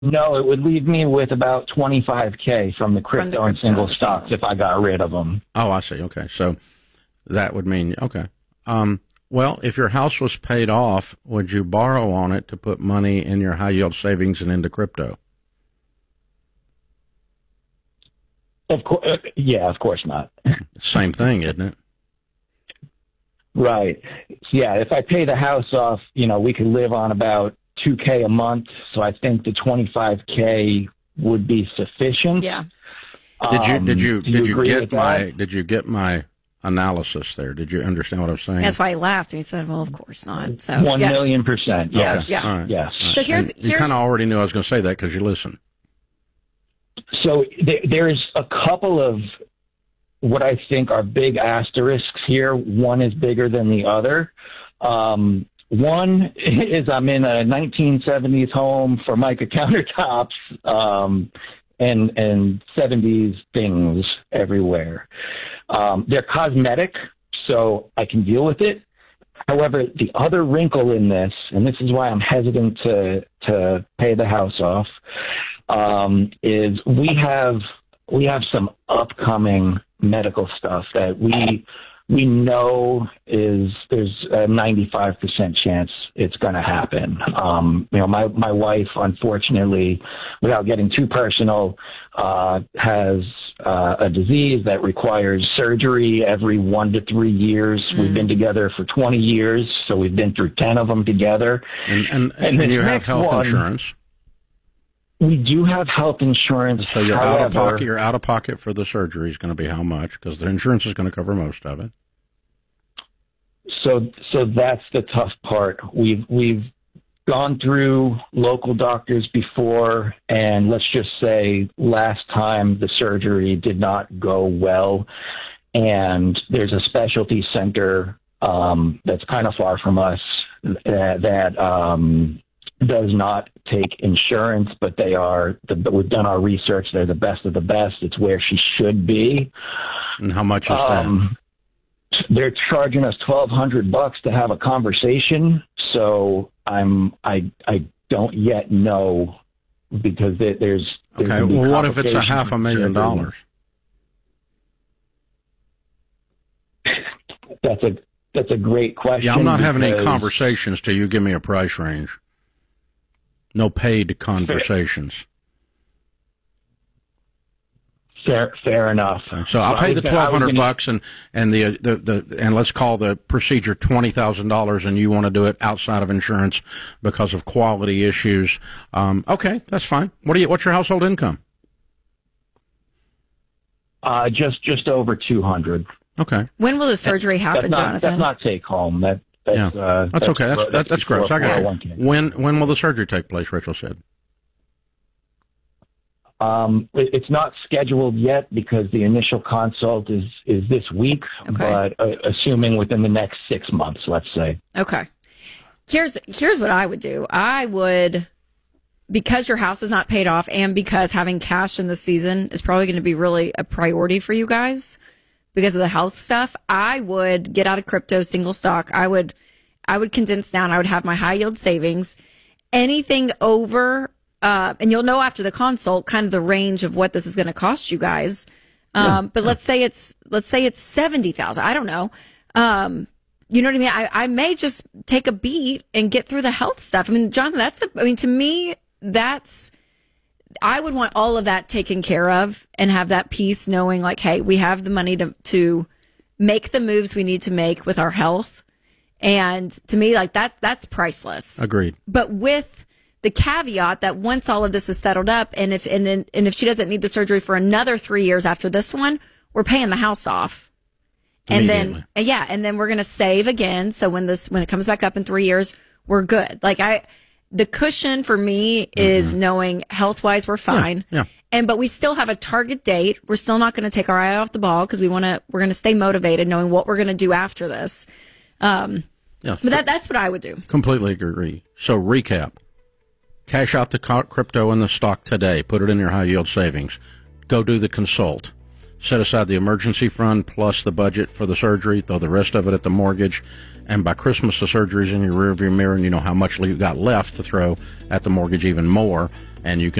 No, it would leave me with about 25K from the crypto and single stocks if I got rid of them. Oh, I see. Okay. So that would mean, okay. Well, if your house was paid off, would you borrow on it to put money in your high yield savings and into crypto? Of course, yeah, of course not. Same thing, isn't it? Right. Yeah, if I pay the house off, we could live on about $2K a month. So I think the 25K would be sufficient. Yeah. Did you get my analysis there? Did you understand what I was saying? That's why he laughed and he said, "Well, of course not." So 1,000,000%. Yes. Okay. Yeah. All right. Yes. So here's you kind of already knew I was going to say that because you listen. So there's a couple of what I think are big asterisks here. One is bigger than the other. One is I'm in a 1970s home, Formica countertops, and 70s things everywhere. They're cosmetic, so I can deal with it. However, the other wrinkle in this, and this is why I'm hesitant to pay the house off, is we have some upcoming medical stuff that we know there's a 95% chance it's going to happen. My wife, unfortunately, without getting too personal, has a disease that requires surgery every 1 to 3 years. We've been together for 20 years, so we've been through 10 of them together. And you have health insurance. We do have health insurance. So you're out of pocket. Your out of pocket for the surgery is going to be how much? Because the insurance is going to cover most of it. So that's the tough part. We've gone through local doctors before, and let's just say last time the surgery did not go well, and there's a specialty center that's kind of far from us that does not take insurance, but we've done our research. They're the best of the best. It's where she should be. And how much is that? They're charging us $1,200 to have a conversation. So I don't yet know because there's okay. Well, what if it's $500,000? That's a great question. Yeah, I'm not having any conversations till you give me a price range. No paid conversations. Fair enough. So I'll pay the $1,200 and let's call the procedure $20,000, and you want to do it outside of insurance because of quality issues. Okay, that's fine. What's your household income? Just over 200. Okay. When will the surgery happen, Jonathan? That's not take home. That's okay. That's gross. I got it. When will the surgery take place? Rachel said. It's not scheduled yet because the initial consult is this week, but assuming within the next 6 months, let's say. Okay. Here's what I would do. I would, because your house is not paid off and because having cash in the season is probably going to be really a priority for you guys because of the health stuff, I would get out of crypto, single stock. I would condense down. I would have my high yield savings. Anything over and you'll know after the consult kind of the range of what this is going to cost you guys. But let's say it's 70,000. I don't know. You know what I mean? I may just take a beat and get through the health stuff. I mean, Jonathan, to me, I would want all of that taken care of and have that peace knowing like, hey, we have the money to make the moves we need to make with our health. And to me, like that's priceless. Agreed. But with the caveat that once all of this is settled up, and if she doesn't need the surgery for another 3 years after this one, we're paying the house off, and then we're gonna save again. So when it comes back up in 3 years, we're good. The cushion for me is knowing health wise we're fine, but we still have a target date. We're still not going to take our eye off the ball because we're going to stay motivated, knowing what we're going to do after this. But that's what I would do. Completely agree. So recap. Cash out the crypto and the stock today. Put it in your high yield savings. Go do the consult. set aside the emergency fund plus the budget for the surgery, throw the rest of it at the mortgage, and by Christmas the surgery's in your rearview mirror and you know how much you got left to throw at the mortgage even more, and you can